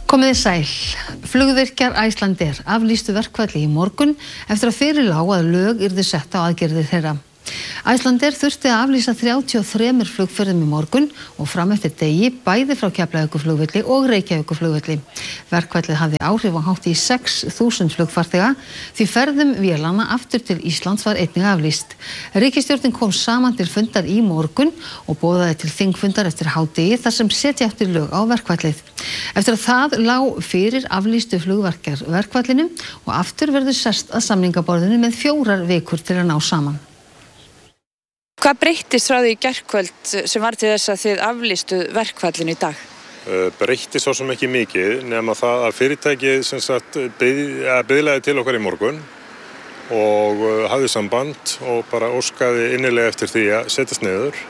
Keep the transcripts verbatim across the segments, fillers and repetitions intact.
Komið þið sæl. Flugvirkjar Icelandair aflýstu verkfalli í morgun eftir að fyrir lá að lög yrðu sett á aðgerðir þeirra. Icelandair þurfti að aflýsa þrjátíu og þremur flugferðum í morgun og fram eftir degi bæði frá Keflavíkurflugvelli og Reykjavíkurflugvelli. Verkfallið hafði áhrif á hátt í sex þúsund flugfarþega því ferðum vélanna aftur til Íslands var einnig aflýst. Ríkisstjórnin kom saman til fundar í morgun og boðaði til þingfundar eftir hádegi þar sem setja átti lög á verkfallið. Eftir að það lá fyrir aflýstu flugvirkjar verkfallinu og aftur verður sest að samningaborðinu með fjórar vikur til að ná saman. Hvað breyttist frá því í gærkvöld sem var til þess að þið aflýstu verkfallinu í dag? Uh, breyttist svo sem ekki mikið nema það að fyrirtækið sem sagt biðlaði til okkar í morgun og uh, hafði samband og bara óskaði innilega eftir því að setjast niður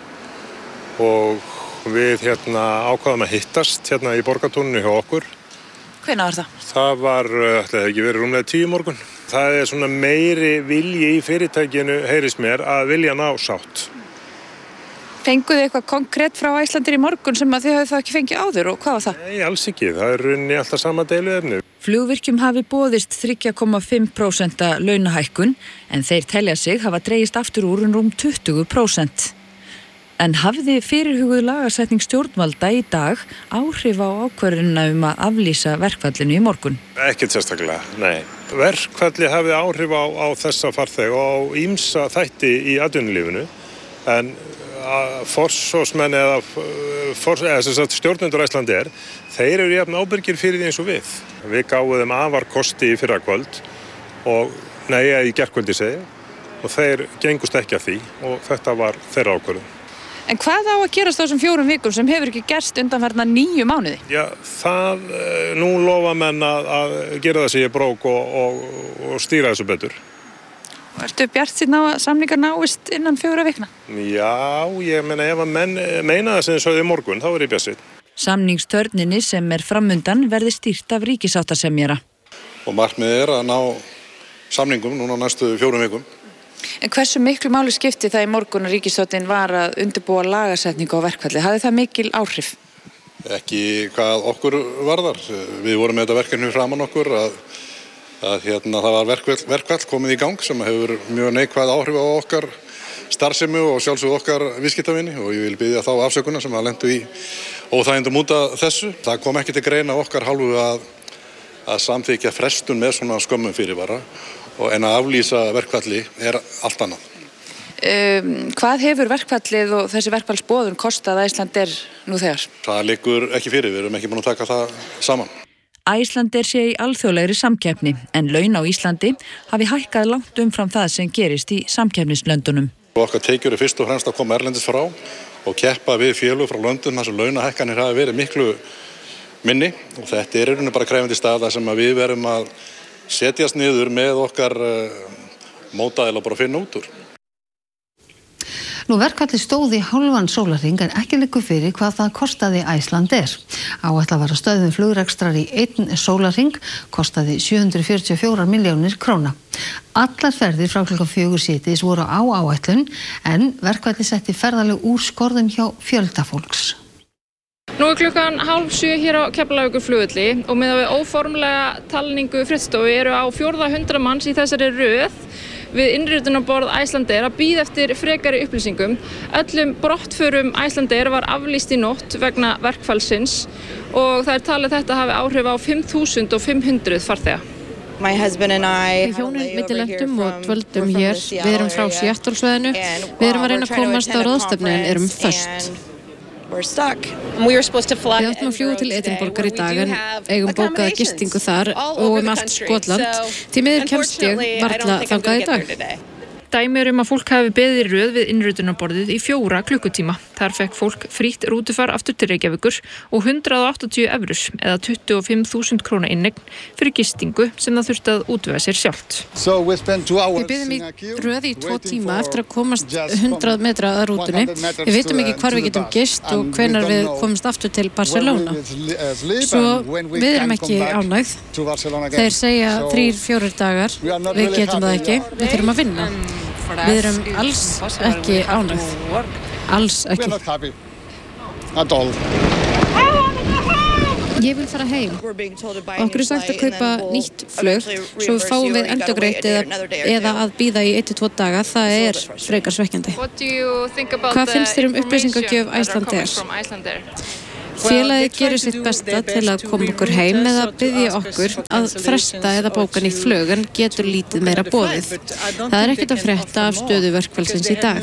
og við hérna ákvaðum að hittast hérna í Borgartúninu hjá okkur. Hvenær var það? Það var, ætli það ekki verið rúmlega tíu morgun. Það er svona meiri vilji í fyrirtækinu, heyrist mér, að vilja ná sátt. Fenguð þið eitthvað konkrétt frá Icelandair í morgun sem að þið hafið það ekki fengið áður og hvað var það? Nei, alls ekki. Það er runni alltaf sama deiluefni. Flugvirkjum hafi boðist þrjú komma fimm prósent launahækkun en þeir telja sig hafa dregist aftur úr rúm tuttugu prósent. En hafði fyrirhuguð lagasetning stjórnvalda í dag áhrif á ákvörðunina um að aflýsa verkfallinu í morgun? Ekkert sérstaklega, nei. Verkfalli hafði áhrif á, á þessa farþega og á ýmsa þætti í atvinnulífinu en forsvarsmenn eða, for, eða sem sagt, stjórnendur Icelandair, þeir eru jafn ábyrgir fyrir því eins og við. Við gáum þeim afar kosti í fyrrakvöld og, nei, í gærkvöldi segi og þeir gengust ekki að því og þetta var þeirra ákvörðun. En hvað á að gerast á þessum fjórum vikum sem hefur ekki gerst undanfarna níu mánuði? Já, það, nú lofa menn að, að gera það sem ég brók og, og, og stýra þessu betur. Ertu bjartsýnn á að samningar náist innan fjóra vikna? Já, ég meina ef að menn meina það sem þau sögðu í morgun, þá er ég bjartsýnn. Samningstörninni sem er framundan verði stýrt af ríkissáttasemjara. Og markmiðið er að ná samningum núna næstu fjórum vikum. En hversu miklu máli skipti það í morgun að ríkisstjórnin var að undirbúa lagasetningu á verkfalli? Hafði það mikil áhrif? Ekki hvað okkur varðar. Við vorum með þetta verkefni framan okkur að, að hérna, það var verkfall, verkfall komið í gang sem hefur mjög neikvæð áhrif á okkar starfsemi og sjálfsögðu okkar viðskiptavinni og ég vil biðja þá afsökunar sem að lendu í óþægindum út af þessu. Það kom ekki til greina okkar hálfu að, að samþykja frestun með svona skömmum fyrirvara. En að aflýsa verkfalli er allt annað. Um, hvað hefur verkfallið og þessi verkfallsboðun kostað Icelandair nú þegar? Það liggur ekki fyrir, við erum ekki búin að taka það saman. Icelandair sé í alþjóðlegri samkeppni en laun á Íslandi hafi hækkað langt umfram það sem gerist í samkeppnislöndunum. Okkar tekjur er fyrst og fremst að koma erlendis frá og keppa við félög frá löndum þar sem launahækkanir hafi verið miklu minni og þetta er í rauninni bara krefjandi staða sem að við verum að setjast niður með okkar uh, mótaðil og bara finna út úr. Nú verkfallið stóð í hálfan sólarhring en ekki liggur fyrir hvað það kostaði Icelandair. Áætlað var að stöðvun flugrekstrar í einn sólarhring kostaði sjö hundruð fjörutíu og fjórar milljónir króna. Allar ferðir frá klukkan fjögur síðdegis voru á áætlun en verkfallið setti ferðalög úr skorðum hjá fjölda fólks. Nú er klukkan hálf sjö hér á Keflavíkurflugvelli og með við óformlega talningu fréttastofu eru á fjórða hundrað manns í þessari röð við innritunarborð Icelandair að bíða eftir frekari upplýsingum. Öllum brottförum Icelandair var aflýst í nótt vegna verkfallsins og það er talið þetta hafi áhrif á fimm þúsund fimm hundruð farþega. Við hjónin millilentum og dvöldum hér. Við erum frá Seattle-svæðinu. Við erum að reyna að komast á ráðstefnu en erum föst. Við áttum að fljúga til Edinborgar í dag en eigum bókaða gistingu þar og um allt Skotland. Því miður kemst ég varla þangað í dag. Dæmi er um að fólk hafi beðið í röð við innritunarborðið í fjóra klukkutíma. Þar fekk fólk frítt rútufar aftur til Reykjavíkur og hundrað og áttatíu evrur eða tuttugu og fimm þúsund króna inneign fyrir gistingu sem það þurfti að útvega sér sjálft. Við biðum í röð í tvo tíma eftir að komast hundrað metra að rútunni. Við vitum ekki hvar við getum gist og hvenær við komumst aftur til Barcelona. Svo við erum ekki ánægð. Þeir segja þrír, fjórir dagar. Við getum það ekki. Við þurfum að vinna. Við erum alls ekki ánægð. Alls ekki. Ég vil fara heim. Okkur er sagt að kaupa nýtt flug, svo fáum við endurgreitt eða, eða að bíða í eitt til tvo daga. Það er frekar svekkjandi. Hvað finnst þér um upplýsingagjöf Icelandair? Félagið gerir sitt besta til að koma okkur heim eða biðja okkur að fresta eða bóka nýtt flug en getur lítið meira boðið. Það er ekkert að frétta af stöðu verkfallsins í dag.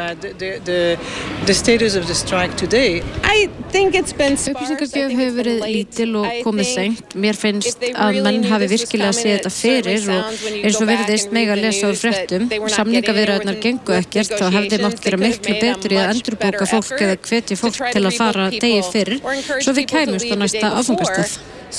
Upplýsingagjöf hefur verið lítil og komið seint. Mér finnst að menn hafi virkilega séð þetta fyrir og eins og virðist mega lesa úr fréttum. Samningaviðræðurnar gengu ekkert, þá hefði mátt gera miklu betur í að endurbóka fólk eða hvetja fólk til að fara degi fyrir. Svo við kæmumst á næsta áfangastað.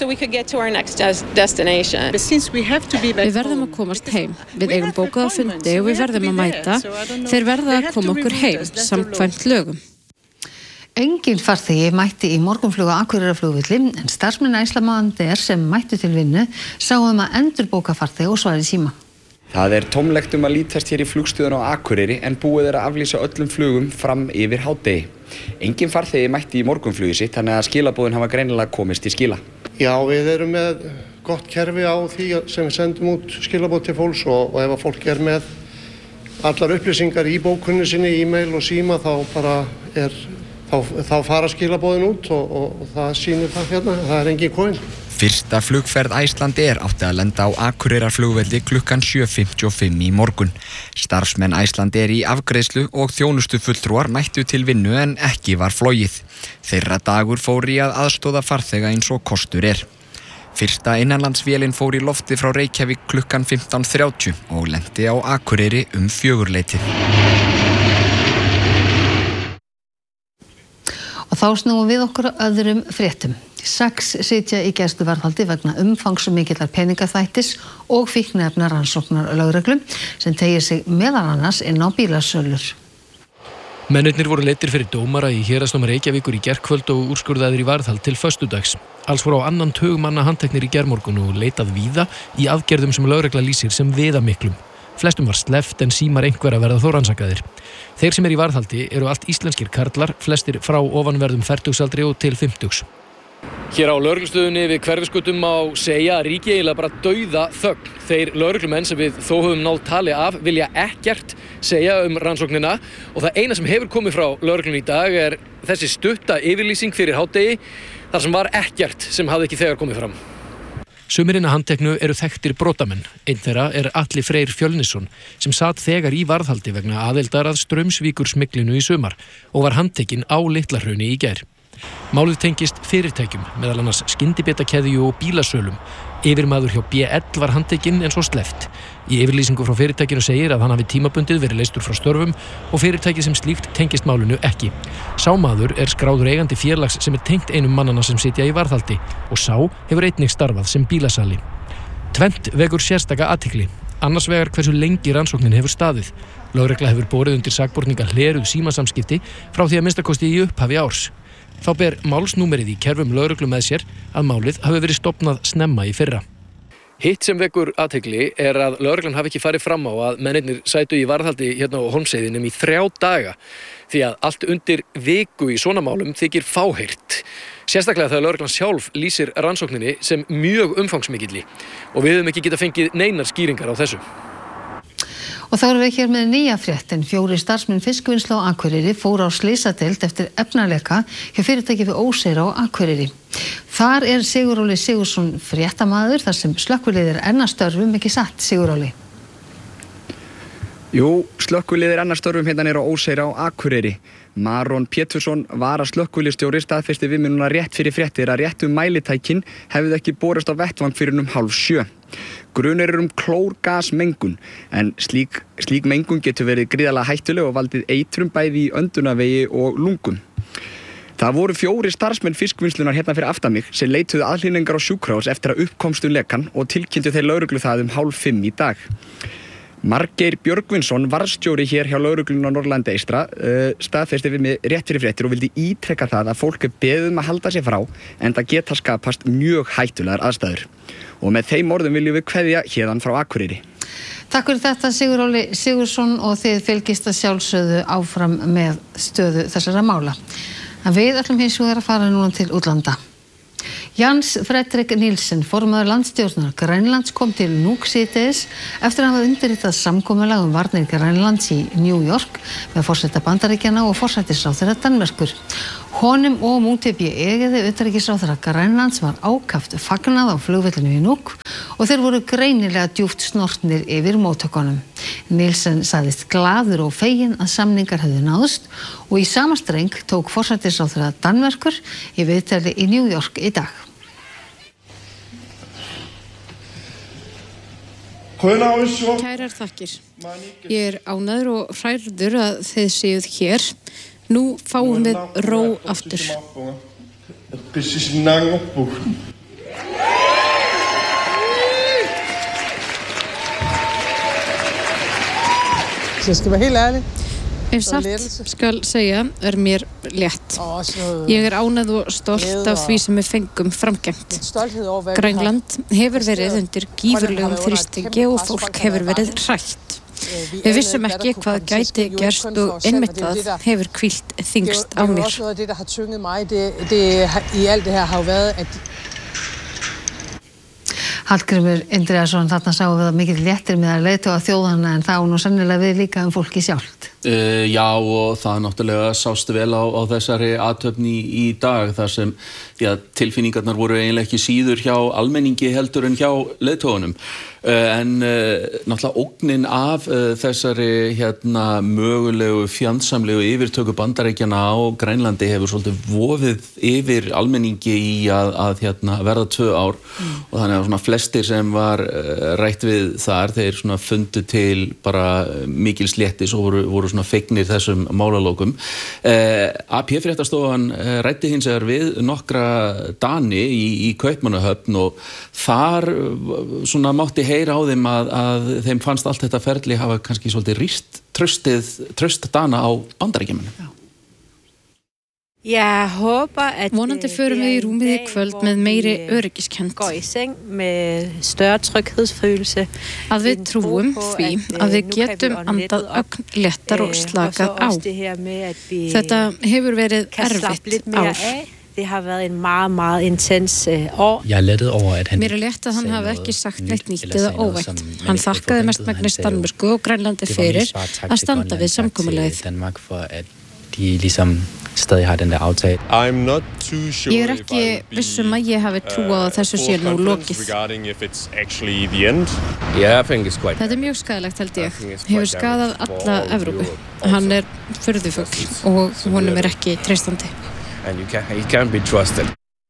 Við verðum að komast heim. Við eigum bókað á fundi og við verðum að mæta. Þeir verða að koma okkur heim, samkvæmt lögum. Engin farþegi mætti í morgunflugu Akureyrarflugvelli en starfsmenn Icelandair sem mættu til vinnu sáum að endurbóka farþegi og svara í síma. Það er tómlegt um að lítast hér í flugstöðun á Akureyri en búið er að aflýsa öllum flugum fram yfir hádegi. Engin farþegi mætti í morgunflugi sitt þannig að skilaboðin hafa greinilega komist í skila. Já, við erum með gott kerfi á því sem við sendum út skilaboð til fólks og, og ef að fólk er með allar upplýsingar í bókunni sinni, e-mail og síma þá bara er, þá, þá fara skilaboðin út og, og, og það sýnir það hérna, það er engin komin. Fyrsta flugferð Icelandair átti að lenda á Akureyrarflugvelli klukkan sjö fimmtíu og fimm í morgun. Starfsmenn Icelandair í afgreiðslu og þjónustufulltrúar mættu til vinnu en ekki var flogið. Þeirra dagur fór í að aðstoða farþega eins og kostur er. Fyrsta innanlandsvélin fór í lofti frá Reykjavík klukkan fimmtán þrjátíu og lenti á Akureyri um fjögurleytið. Og þá snúum við okkur að öðrum fréttum. Sex sitja í gæsluvarðhaldi vegna umfangsmikillar peningaþvættis og fíkniefna rannsóknar lögreglu sem teygir sig meðal annars inn á bílasölur. Mennirnir voru leiddir fyrir dómara í héraðsdómi Reykjavíkur í gærkvöld og úrskurðaðir í varðhald til föstudags. Alls voru á annan tug manna handteknir í gærmorgun og leitað víða í aðgerðum sem lögregla lýsir sem viðamiklum. Flestum var sleppt en símar einhverja verða þó rannsakaðir. Þeir sem er í varðhaldi eru allt íslenskir karlar, flestir frá ofanverðum fertugsaldri og til fimmtugs. Hér á lögreglustöðunni við Hverfisgötum má segja að ríki eiginlega bara dauða þögn. Þeir lögreglumenn sem við þó höfum náð tali af vilja ekkert segja um rannsóknina og það eina sem hefur komið frá lögreglunni í dag er þessi stutta yfirlýsing fyrir hádegi þar sem var ekkert sem hafði ekki þegar komið fram. Sumirinn að handteknu eru þekktir brotamenn. Einn þeirra er Atli Freyr Fjölnisson sem sat þegar í varðhaldi vegna aðildar að Straumsvíkur smiglinu í sumar og var handtekinn á Litlahrauni í gær. Málið tengist fyrirtækjum, meðal annars skyndibitakeðju og bílasölum. Yfirmaður hjá B L var handtekinn en svo sleppt. Í yfirlýsingu frá fyrirtækinu segir að hann hafi tímabundið verið leystur frá störfum og fyrirtækið sem slíkt tengist málinu ekki. Sá maður er skráður eigandi félags sem er tengt einum mannanna sem sitja í varðhaldi og sá hefur einnig starfað sem bílasali. Tvennt vekur sérstaka athygli. Annars vegar hversu lengi rannsóknin hefur staðið. Lögregla hefur borið undir sakborninga hleruð símasamskipti frá því að minnstakosti í upphafi árs. Þá ber málsnúmerið í kerfum lögreglu með sér að málið hafi verið stofnað snemma í fyrra. Hitt sem vekur athygli er að lögreglan hafi ekki farið fram á að mennirnir sætu í varðhaldi hérna á Hólmsheiðinum í þrjá daga því að allt undir viku í svona málum þykir fáheyrt. Sérstaklega þegar lögreglan sjálf lýsir rannsókninni sem mjög umfangsmikilli og við höfum ekki getað fengið neinar skýringar á þessu. Og þá erum við hér með nýja frétt en fjórir starfsmenn fiskvinnslu á Akureyri fóru á slysadeild eftir efnaleka hjá fyrirtæki við Óseyra á Akureyri. Þar er Siguróli Sigursson fréttamaður þar sem slökkvilið er enn að störfum, ekki satt, Siguróli? Jú, slökkvilið er enn að störfum hérna niður á Óseyra á Akureyri. Maron Pétursson var að slökkvilistjóri staðfesti við mig núna rétt fyrir fréttir að réttum mælitækin hefði ekki borist á vettvang fyrir um hálf sjö. Grunur er um klórgasmengun en slík, slík mengun getur verið gríðarlega hættuleg og valdið eitrum bæði í öndunarvegi og lungum. Það voru fjóri starfsmenn fiskvinnslunar hérna fyrir aftan mig sem leituðu aðhlynningar á sjúkrahús eftir að uppkomstu lekan og tilkynntu þeir lögreglu það um hálf fimm í dag. Margeir Björgvinsson, varðstjóri hér hjá lögreglunni á Norðurlandi eystra, uh, staðfesti við mig rétt fyrir fréttir og vildi ítrekka það að fólk er beðið um að halda sig frá en það geta skapast mjög hættulegar aðstæður. Og með þeim orðum viljum við kveðja héðan frá Akureyri. Takk fyrir þetta Siguróli Sigursson og þið fylgist að sjálfsögðu áfram með stöðu þessara mála. En við ætlum hins vegar að fara núna til útlanda. Jens Fredrik Nielsen, formaður landsstjórnar Grænlands, kom til Nuuk síðdegis eftir að hafa undirritað samkomulag um varnir Grænlands í New York með forseta Bandaríkjanna og forsætisráðherra Danmerkur. Honum og Múte B. Egede, utanríkisráðherra Grænlands, var ákaft fagnað á flugvellinu í Nuuk og þeir voru greinilega djúpt snortnir yfir móttökunum. Nielsen sagðist glaður og feginn að samningar hefðu náðst og í sama streng tók forsætisráðherra Danmerkur í viðtali í New York í dag. Kærar þakkir. Ég er ánægður og hrærður að þið séuð hér. Nú fáum við ró aftur. Jeg skal være helt ærlig. Ef satt skal segja er mér létt. Ég er ánægð og stolt af því sem við fengum framgengt. Grænland hefur verið undir gífurlegum þrýstingi og fólk hefur verið hrætt. Við vissum ekki hvað gæti gerst og einmitt það hefur hvílt þyngst á mér. Hallgrímur Indriðason, þarna sáum við að mikill léttir með að leiðtoga þjóðanna en þá nú sennilega við líka um fólki sjálft. Uh, já og það náttúrulega sást vel á, á þessari athöfn í, í dag þar sem já, tilfinningarnar voru eiginlega ekki síður hjá almenningi heldur en hjá leiðtogunum. Uh, en uh, náttúrulega ógnin af uh, þessari hérna, mögulegu fjandsamlegu yfirtöku Bandaríkjanna á Grænlandi hefur svolítið vofið yfir almenningi í að, að hérna, verða tvö ár mm. og þannig að svona flestir sem var uh, rætt við þar, þeir svona fundu til bara mikil sléttis og voru, voru svona fegnir þessum málalókum. Eh, A P fréttastofan eh, ræddi hins vegar við nokkra Dani í, í Kaupmannahöfn og þar svona mátti heyra á þeim að, að þeim fannst allt þetta ferli hafa kannski svolítið rýrt tröstið, tröst Dana á Bandaríkjamönnum. Jeg håber, at vonandi förum við í rúmið í kvöld með meiri öryggiskennd. Går í seng með større trygghetsfølelse. Að við trúum því að við getum andað ögn léttar og slakað á. Þetta hefur verið erfitt ár. Det har været en meget, meget intens år. Jeg er lettet over, at han Mér er létt að hann hafi ekki sagt neitt nýtt eða óvænt. Hann þakkaði mestmegnis Danmörku og Grænlandi fyrir að standa við samkomulagið. Danmark for at de ligesom stadig har den der aftale. Ég er ekki vissum að ég hafi trúað að þessu sé nú lokið. Þetta er mjög skaðlegt held ég. Hefur skaðað alla Evrópu. Hann er furðufugl og honum er ekki treystandi. And you can, you can be trusted.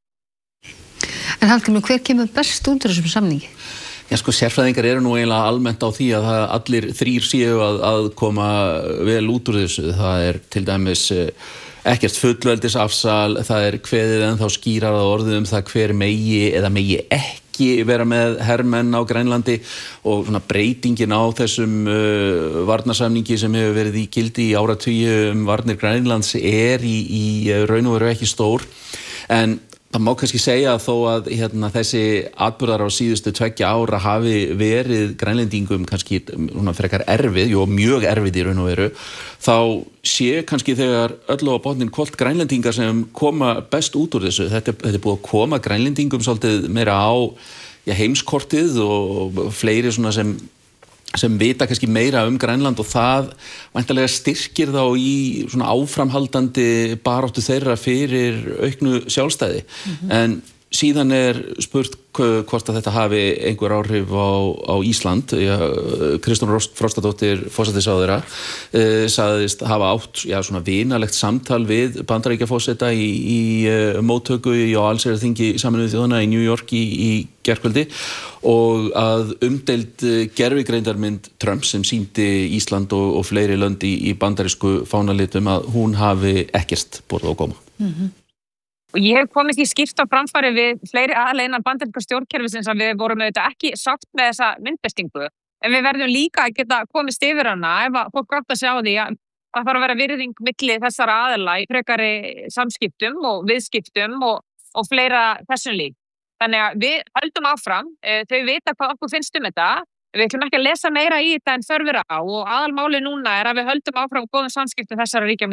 En Hallgrímur, hver kemur best út úr þessum samningi? Já, sko, sérfræðingar eru nú eiginlega almennt á því að það allir þrír séu að, að koma vel út úr þessu. Það er til dæmis ekkert fullveldisafsal, það er kveðið ennþá skýrar að orðið um það hver megi eða megi ekki vera með hermenn á Grænlandi og svona breytingin á þessum uh, varnarsamningi sem hefur verið í gildi í áratugi um varnir Grænlands er í, í raun og veru ekki stór. En það má kannski segja að þó að hérna, þessi atburðar á síðustu tveggja ára hafi verið Grænlendingum kannski svona frekar erfið, jú mjög erfið í raun og veru, þá sé kannski þegar öllu á botnin kolt Grænlendingar sem koma best út úr þessu. Þetta, þetta er búið að koma Grænlendingum svolítið meira á já, heimskortið og fleiri svona sem sem vita kannski meira um Grænland og það væntanlega styrkir þá í svona áframhaldandi baráttu þeirra fyrir auknu sjálfstæði. Mm-hmm. En síðan er spurt hvort að þetta hafi einhver áhrif á, á Ísland. Já, Kristrún Frostadóttir forsætisráðherra eh, sagðist hafa átt já, svona vinalegt samtal við Bandaríkjaforseta í, í uh, móttöku á allsherjarþingi Sameinuðu þjóðanna í New York í, í gærkvöldi og að umdeild gervigreindarmynd Trump sem sýndi Ísland og, og fleiri lönd í, í bandarísku fánalitum að hún hafi ekkert borið á góma. Mm-hmm. Og ég hef komist í skýrt á framfæri við fleiri aðeila innan bandaríska stjórnkerfisins að við vorum auðvitað ekki sátt með þessa myndbestingu. En við verðum líka að geta komist yfir hana ef að fólk grátt að sjá því að það þarf að vera virðing milli þessara aðeila í frekari samskiptum og viðskiptum og, og fleira þessum lík. Þannig að við höldum áfram, þau vita hvað okkur finnst um þetta. Við ætlum ekki að lesa meira í þetta en þörfir á og aðalmáli núna er að við höldum áfram góðum samskiptum þessara ríkja milli.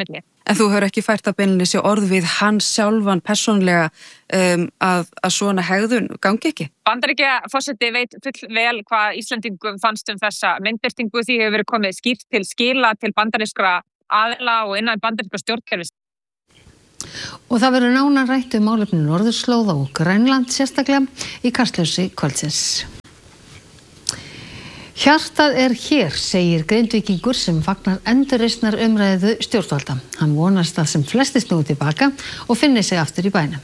En þú hefur ekki fært að beinlínis í orð við hann sjálfan persónlega um, að, að svona hegðun gangi ekki? Bandaríkjaforseti veit full vel hvað Íslendingum fannst um þessa myndbirtingu, því hefur verið komið skýrt til skila til bandarískra aðila og innan bandaríska stjórnkerfis. Og það verður nánar rætt um málefni Norðurslóða og Grænland sérstaklega í Kastljósi kvöldsins. Hjartað er hér, segir Grindvíkingur sem fagnar endurreisnar umræðu stjórnvalda. Hann vonast að sem flesti snúi tilbaka og finni sig aftur í bænum.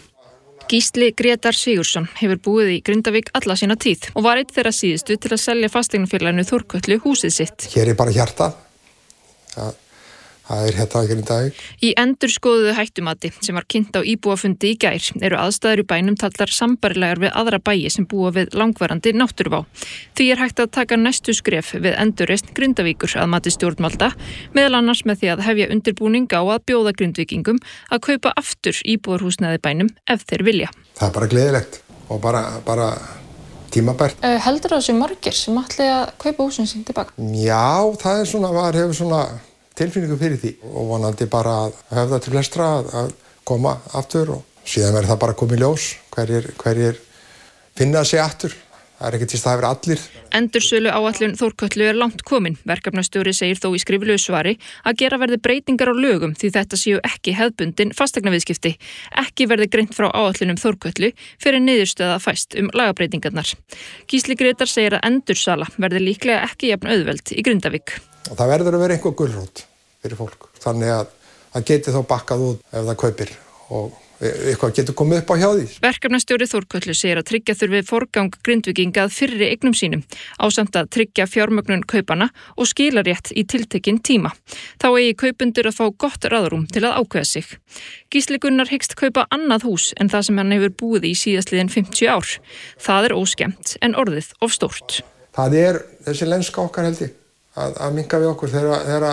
Gísli Grétar Sigurðsson hefur búið í Grindavík alla sína tíð og var einn þeirra síðustu til að selja fasteignafélaginu Þórkötlu húsið sitt. Hér er bara hjartað. Það Það er hérna ekki í dag. Í endurskoðuðu hættumati sem var kynnt á íbúafundi í gær eru aðstæður í bænum taldar sambærilegar við aðra bæi sem búa við langvarandi náttúruvá. Því er hægt að taka næstu skref við endurreisn Grindavíkur að mati stjórnvalda, meðal annars með því að hefja undirbúning á að bjóða Grindvíkingum að kaupa aftur íbúarhúsnæði bænum ef þeir vilja. Það er bara gleðilegt og bara, bara tímabært. Uh, heldur það þessu margir sem ætli að kaupa húsin sín tilbaka? Já, það er svona, maður hefur svona tilfinningu fyrir því og vonandi bara að höfða til flestra að, að koma aftur og síðan verður það bara komið ljós hverjir, hverjir finna sig aftur. Það er ekki til staðar allir. Endursölu áætlun Þórkötlu er langt komin. Verkefnastjóri segir þó í skriflegu svari að gera verði breytingar á lögum því þetta séu ekki hefðbundin fasteignaviðskipti. Ekki verði greint frá áætlunum Þórkötlu fyrir niðurstöða fæst um lagabreytingarnar. Gísli Grétar segir að endursala verði líklega ekki jafn auðveld í Grindavík. Og það verður að vera einhver gulrót fyrir fólk. Þannig að það geti þá bakkað út ef það kaupir og eitthvað getur komið upp á hjá því. Verkefnastjóri Þórkötlu segir að tryggja þurfi forgang Grindvíkinga að fyrri eignum sínum, ásamt að tryggja fjármögnun kaupana og skilarétt í tiltekinn tíma. Þá eigi kaupendur að fá gott ráðrúm til að ákveða sig. Gísli Gunnar hyggst kaupa annað hús en það sem hann hefur búið í síðastliðin fimmtíu ár. Það er óskemmt en orðið of stórt. Það er þessi lenska okkar held ég að, að minnka við okkur þegar, þegar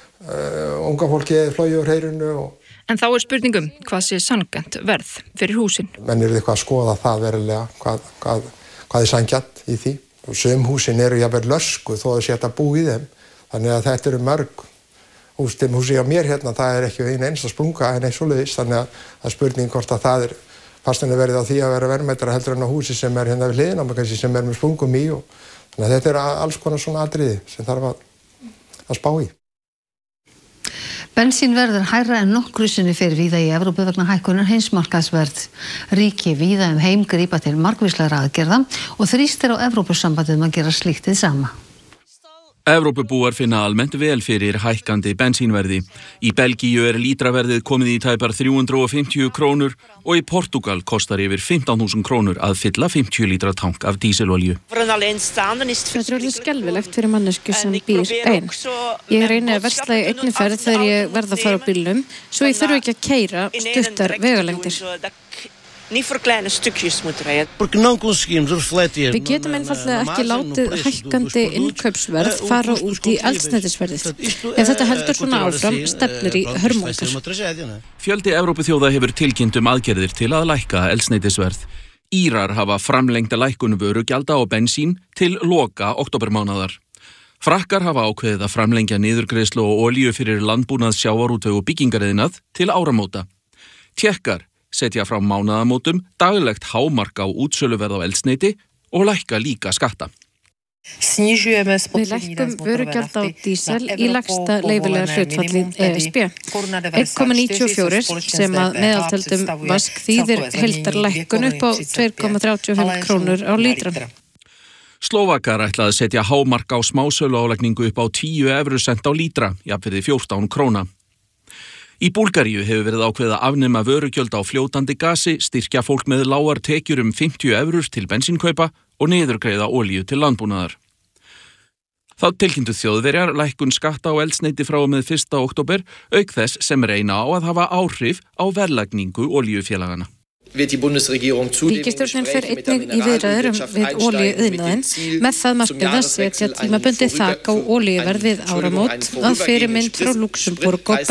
uh, unga fólki flói úr heyrinu og En þá er spurningum hvað sé sanngjarnt verð fyrir húsin. Menn eru eitthvað að skoða það verulega, hvað, hvað, hvað er sanngjarnt í því. Og sum húsin eru jafnvel lösku þó að sé að búa í þeim. Þannig að þetta eru mörg hús. Til húsi á mér hérna, það er ekki einu einsta sprunga en eins og leiðis. Þannig að það er spurning hvort að það er fasteigna verið á því að vera verðmætara heldur en á húsi sem er hérna við hliðina, kannski sem er með sprungum í. Og, þannig að þetta er alls konar svona atriði sem þarf að, að spá í. Bensín verður hærra en nokkru sinni fyrir víða í Evrópu vegna hækkunar heimsmarkaðsverð. Ríki víða um heim grípa til margvíslegra aðgerða og þrýstir á Evrópusambandið um að gera slíkt hið sama. Evrópubúar finna almennt vel fyrir hækkandi bensínverði. Í Belgíu er lítraverðið komið í tæpar þrjú hundruð og fimmtíu krónur og í Portugal kostar yfir fimmtán þúsund krónur að fylla fimmtíu lítra tank af dísilolíu. Þetta er orðið skelfilegt fyrir mannesku sem býr ein. Ég reyni að versla í einni ferð þegar ég verð að fara á bílnum, svo ég þurfi ekki að keyra stuttar vegalengdir. Við getum einfaldlega ekki látið hækkandi innkaupsverð fara út í eldsneytisverðið. Ef þetta heldur svona áfram, stefnir í hörmungar. Fjöldi Evrópuþjóða hefur tilkynnt um aðgerðir til að lækka eldsneytisverð. Írar hafa framlengda lækkun vörugjalda og bensín til loka októbermánaðar. Frakkar hafa ákveðið að framlengja niðurgreiðslu og olíu fyrir landbúnað, sjávarútveg og byggingariðnað til áramóta. Tékkar setja frá mánaðamótum daglegt hámark á útsöluverð á eldsneyti og lækka líka skatta. Við lækkum vörugjald á dísel í lægsta leyfilega hlutfalli E S B. einn komma níutíu og fjögur sem að meðaltöldum vask þýðir heildarlækkun upp á tvö komma þrjátíu og fimm krónur á lítran. Slóvakar ætla að setja hámark á smásöluálagningu upp á tíu evrusent á lítra, jafnvirði fjórtán króna. Í Búlgaríu hefur verið ákveðið að afnema vörugjöld á fljótandi gasi, styrkja fólk með lágar tekjur um fimmtíu evrur til bensínkaupa og niðurgreiða olíu til landbúnaðar. Þá tilkynntu Þjóðverjar lækkun skatta á eldsneyti frá og með fyrsta október, auk þess sem reyna á að hafa áhrif á verðlagningu olíufélagana. Ríkisstjórnin fer einnig í viðræður um við olíuiðnaðinn með það markmið að setja tímabundið þak á olíuverð við áramót að fyrirmynd frá Luxemburg og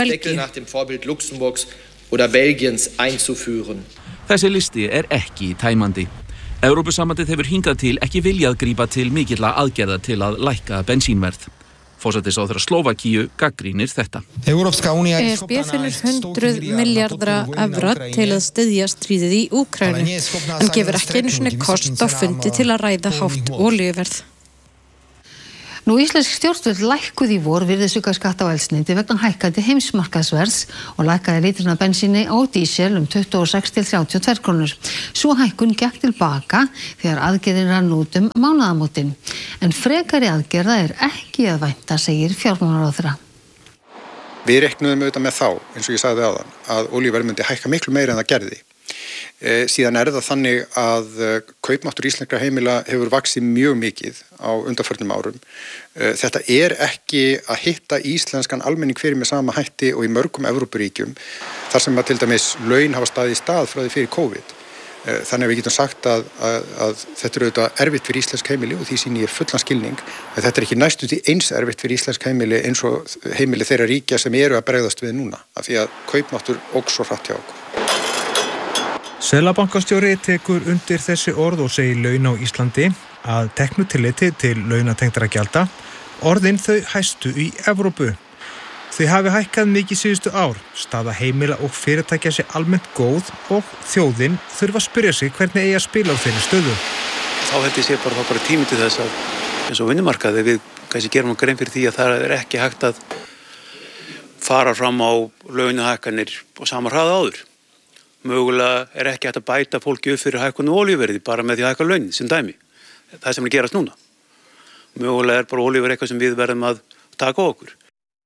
Belgíu. Þessi listi er ekki tæmandi. Evrópusambandið hefur hingað til ekki viljað grípa til mikilla aðgerða til að lækka bensínverð. Forsætisráðherra Slóvakíu gagnrýnir þetta. E S B finnur hundruð milljarða evra til að styðja stríðið í Úkraínu en gefur ekki einu sinni kost á fundi til að ræða hátt olíuverð. Nú íslensk stjórnvöld lækkuðu í vor virðisaukaskatt á eldsneyti vegna hækkandi heimsmarkaðsverðs og lækkaði lítrinn af bensíni og dísel um tuttugu og sex til þrjátíu og tvær krónur. Svo hækkun gekk til baka þegar aðgerðin rann út um mánaðamótin. En frekari aðgerða er ekki að vænta, segir fjármálaráðherra. Við reiknuðum auðvitað með þá, eins og ég sagði áðan, að olíuverð myndi hækka miklu meira en það gerði. E, síðan er það þannig að kaupmáttur íslenskra heimila hefur vaxið mjög mikið á undanförnum árum. E, þetta er ekki að hitta íslenskan almenning fyrir með sama hætti og í mörgum Evrópuríkjum þar sem að til dæmis laun hafa staðið í stað frá því fyrir COVID. E, þannig að við getum sagt að, að, að þetta er auðvitað erfitt fyrir íslensk heimili og því sýni ég fullan skilning. Þetta er ekki næstu því eins erfitt fyrir íslensk heimili eins og heimili þeirra ríkja sem eru að bregðast við núna af því að kaupmáttur óx svo hratt hjá okkur. Seðlabankastjóri tekur undir þessi orð og segir laun á Íslandi að teknu tilliti til launatengdra gjalda orðin þau hæstu í Evrópu. Þau hafi hækkað mikið síðustu ár, staða heimila og fyrirtækja sé almennt góð og þjóðin þurfa að spyrja sig hvernig eigi að spila á þeirri stöðu. Þá held ég sé bara, þá bara tími til þess að eins og vinnumarkaði við kannski gerum okkur grein fyrir því að það er ekki hægt að fara fram á launahækkanir og sama hraða áður. Mögulega er ekki hægt að bæta fólki upp fyrir hækkun og olíuverði bara með því að hækka laun sem dæmi. Það sem er gerast núna. Mögulega er bara olíuverð eitthvað sem við verðum að taka á okkur.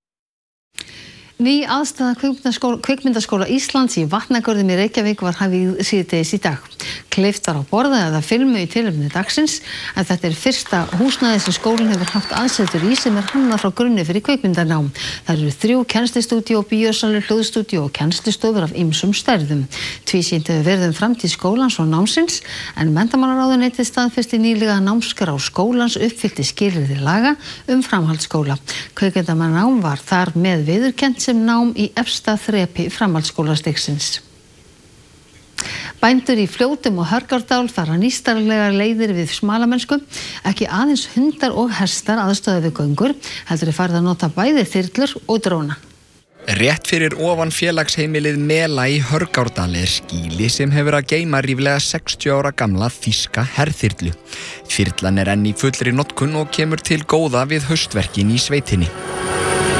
Ný aðstaða kvikmyndaskóla, kvikmyndaskóla Íslands í Vatnagörðum í Reykjavík var hafið síðdegis í dag. Kleift var á borða eða filmu í tilefni dagsins, en þetta er fyrsta húsnæði sem skólinn hefur haft aðsetur í sem er hannað frá grunni fyrir kvikmyndanám. Það eru þrjú kennslustúdíó, bíósalir, hljóðstúdíó og kennslustofur af ýmsum stærðum. Tvísýnt hefur verið um framtíð skólans og námsins, en menntamálaráðuneytið staðfesti nýlega að námskrá skólans uppfyllti skilyrði laga um framhaldsskóla. Kvikmyndanám var þar með viðurkennt sem nám í efsta þrepi framhaldsskólastigsins. Bændur í Fljótum og Hörgárdal fara nýstarlegar leiðir við smalamennsku. Ekki aðeins hundar og hestar aðstöðu við göngur, heldur er farið að nota bæði þyrlur og dróna. Rétt fyrir ofan félagsheimilið Mela í Hörgárdal er skýli sem hefur að geyma ríflega sextíu ára gamla þýska herþyrlu. Þyrlan er enn í fullri notkun og kemur til góða við haustverkin í sveitinni.